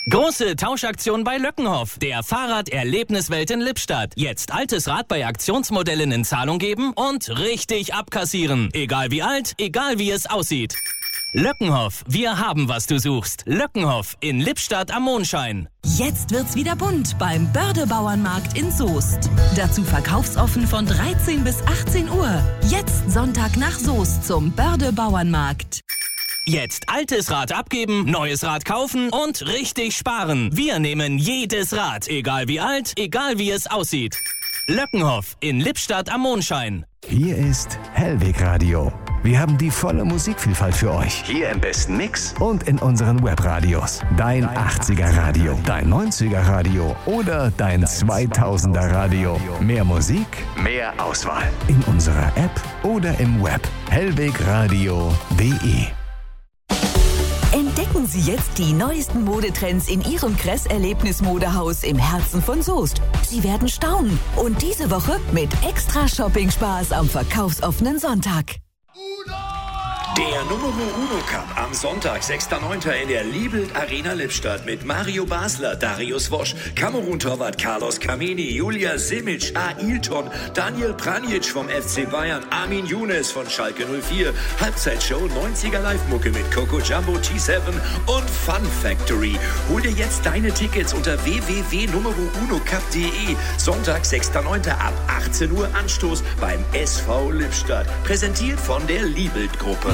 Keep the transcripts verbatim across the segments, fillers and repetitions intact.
Große Tauschaktion bei Löckenhoff, der Fahrraderlebniswelt in Lippstadt. Jetzt altes Rad bei Aktionsmodellen in Zahlung geben und richtig abkassieren. Egal wie alt, egal wie es aussieht. Löckenhoff, wir haben, was du suchst. Löckenhoff in Lippstadt am Mondschein. Jetzt wird's wieder bunt beim Börde-Bauernmarkt in Soest. Dazu verkaufsoffen von dreizehn bis achtzehn Uhr. Jetzt Sonntag nach Soest zum Börde-Bauernmarkt. Jetzt altes Rad abgeben, neues Rad kaufen und richtig sparen. Wir nehmen jedes Rad, egal wie alt, egal wie es aussieht. Löckenhoff in Lippstadt am Mondschein. Hier ist Hellweg Radio. Wir haben die volle Musikvielfalt für euch. Hier im besten Mix und in unseren Webradios. Dein achtziger Radio, dein neunziger Radio oder dein zweitausender Radio. Mehr Musik, mehr Auswahl. In unserer App oder im Web. hellwegradio punkt de. Entdecken Sie jetzt die neuesten Modetrends in Ihrem Kress-Erlebnis-Modehaus im Herzen von Soest. Sie werden staunen. Und diese Woche mit extra Shopping-Spaß am verkaufsoffenen Sonntag. Der Numero Uno Cup am Sonntag, sechster neunter in der Liebelt Arena Lippstadt mit Mario Basler, Darius Wosch, Kamerun-Torwart Carlos Kameni, Julia Simic, Ailton, Daniel Pranjic vom F C Bayern, Armin Younes von Schalke null vier, Halbzeitshow, neunziger Live-Mucke mit Coco Jumbo, T sieben und Fun Factory. Hol dir jetzt deine Tickets unter w w w punkt numero uno cup punkt de. Sonntag, sechster neunter ab achtzehn Uhr Anstoß beim S V Lippstadt. Präsentiert von der Liebelt-Gruppe.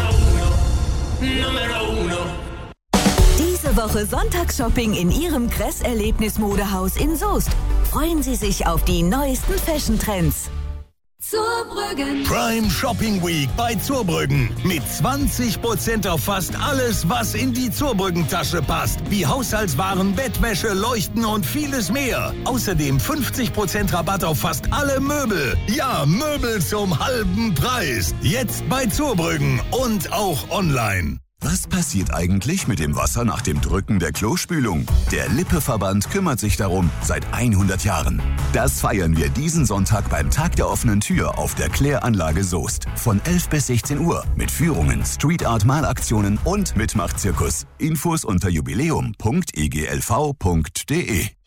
Diese Woche Sonntagsshopping in Ihrem Kress-Erlebnis-Modehaus in Soest. Freuen Sie sich auf die neuesten Fashion-Trends. Zurbrüggen. Prime Shopping Week bei Zurbrüggen. Mit zwanzig Prozent auf fast alles, was in die Zurbrüggen-Tasche passt. Wie Haushaltswaren, Bettwäsche, Leuchten und vieles mehr. Außerdem fünfzig Prozent Rabatt auf fast alle Möbel. Ja, Möbel zum halben Preis. Jetzt bei Zurbrüggen und auch online. Was passiert eigentlich mit dem Wasser nach dem Drücken der Klospülung? Der Lippe-Verband kümmert sich darum seit hundert Jahren. Das feiern wir diesen Sonntag beim Tag der offenen Tür auf der Kläranlage Soest. Von elf bis sechzehn Uhr mit Führungen, Street-Art-Malaktionen und Mitmachzirkus. Infos unter jubiläum punkt e g l v punkt de.